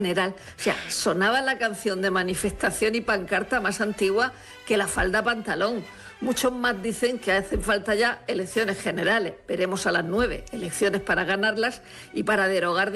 general. O sea, sonaba la canción de manifestación y pancarta más antigua que la falda pantalón. Muchos más dicen que hacen falta ya elecciones generales. Veremos a las 9, elecciones para ganarlas y para derogar